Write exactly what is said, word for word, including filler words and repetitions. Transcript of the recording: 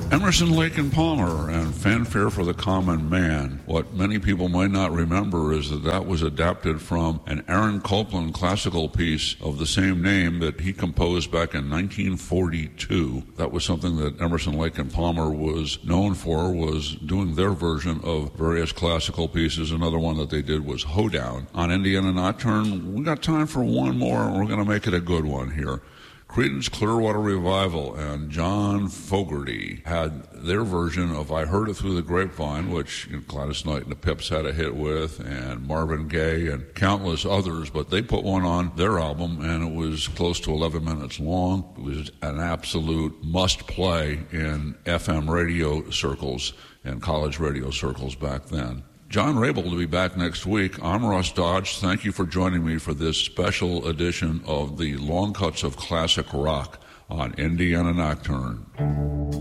Emerson, Lake and Palmer and Fanfare for the Common Man. What many people might not remember is that that was adapted from an Aaron Copland classical piece of the same name that he composed back in nineteen forty-two. That was something that Emerson, Lake and Palmer was known for, was doing their version of various classical pieces. Another one that they did was Hoedown. On Indiana Nocturne, we got time for one more, and we're going to make it a good one here. Creedence Clearwater Revival and John Fogerty had their version of I Heard It Through the Grapevine, which you know, Gladys Knight and the Pips had a hit with, and Marvin Gaye and countless others, but they put one on their album, and it was close to eleven minutes long. It was an absolute must-play in F M radio circles and college radio circles back then. John Rabel will be back next week. I'm Russ Dodge. Thank you for joining me for this special edition of the Long Cuts of Classic Rock on Indiana Nocturne.